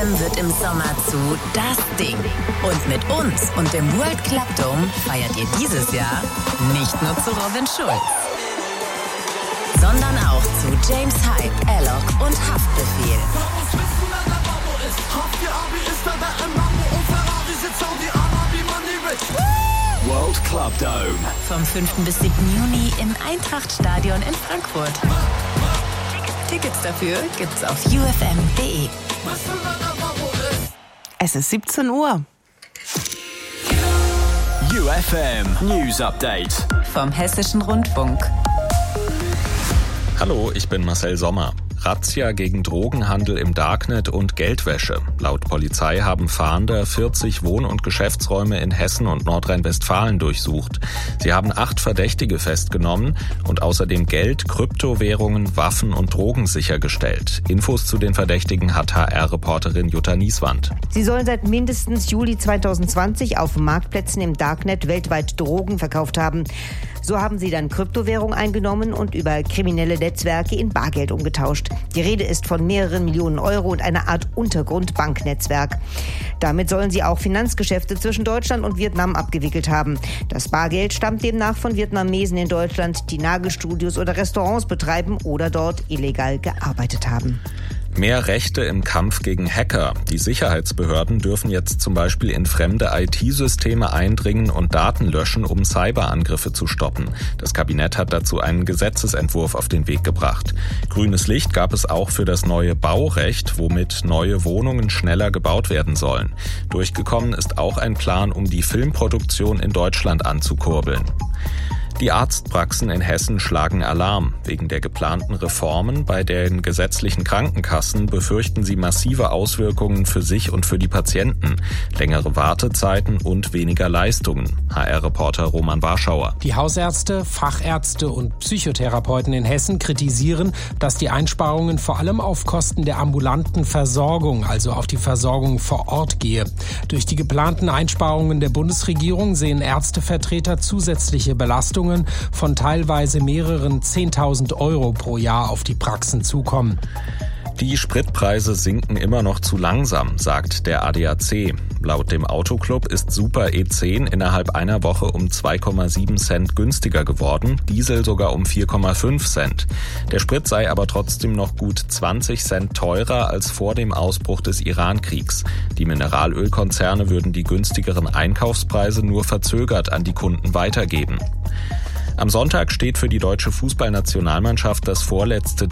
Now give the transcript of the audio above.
UFM wird im Sommer zu das Ding. Und mit uns und dem World Club Dome feiert ihr dieses Jahr nicht nur zu Robin Schulz, sondern auch zu James Hype, Alok und Haftbefehl. World Club Dome. Vom 5. bis 7. Juni im Eintracht-Stadion in Frankfurt. Tickets dafür gibt's auf ufm.de. Es ist 17 Uhr. UFM News Update. Vom Hessischen Rundfunk. Hallo, ich bin Marcel Sommer. Razzia gegen Drogenhandel im Darknet und Geldwäsche. Laut Polizei haben Fahnder 40 Wohn- und Geschäftsräume in Hessen und Nordrhein-Westfalen durchsucht. Sie haben 8 Verdächtige festgenommen und außerdem Geld, Kryptowährungen, Waffen und Drogen sichergestellt. Infos zu den Verdächtigen hat HR-Reporterin Jutta Nieswand. Sie sollen seit mindestens Juli 2020 auf Marktplätzen im Darknet weltweit Drogen verkauft haben. So haben sie dann Kryptowährung eingenommen und über kriminelle Netzwerke in Bargeld umgetauscht. Die Rede ist von mehreren Millionen Euro und einer Art Untergrundbanknetzwerk. Damit sollen sie auch Finanzgeschäfte zwischen Deutschland und Vietnam abgewickelt haben. Das Bargeld stammt demnach von Vietnamesen in Deutschland, die Nagelstudios oder Restaurants betreiben oder dort illegal gearbeitet haben. Mehr Rechte im Kampf gegen Hacker. Die Sicherheitsbehörden dürfen jetzt zum Beispiel in fremde IT-Systeme eindringen und Daten löschen, um Cyberangriffe zu stoppen. Das Kabinett hat dazu einen Gesetzesentwurf auf den Weg gebracht. Grünes Licht gab es auch für das neue Baurecht, womit neue Wohnungen schneller gebaut werden sollen. Durchgekommen ist auch ein Plan, um die Filmproduktion in Deutschland anzukurbeln. Die Arztpraxen in Hessen schlagen Alarm. Wegen der geplanten Reformen bei den gesetzlichen Krankenkassen befürchten sie massive Auswirkungen für sich und für die Patienten. Längere Wartezeiten und weniger Leistungen. HR-Reporter Roman Warschauer. Die Hausärzte, Fachärzte und Psychotherapeuten in Hessen kritisieren, dass die Einsparungen vor allem auf Kosten der ambulanten Versorgung, also auf die Versorgung vor Ort gehe. Durch die geplanten Einsparungen der Bundesregierung sehen Ärztevertreter zusätzliche Belastungen von teilweise mehreren 10.000 Euro pro Jahr auf die Praxen zukommen. Die Spritpreise sinken immer noch zu langsam, sagt der ADAC. Laut dem Autoclub ist Super E10 innerhalb einer Woche um 2,7 Cent günstiger geworden, Diesel sogar um 4,5 Cent. Der Sprit sei aber trotzdem noch gut 20 Cent teurer als vor dem Ausbruch des Iran-Kriegs. Die Mineralölkonzerne würden die günstigeren Einkaufspreise nur verzögert an die Kunden weitergeben. Am Sonntag steht für die deutsche Fußballnationalmannschaft das vorletzte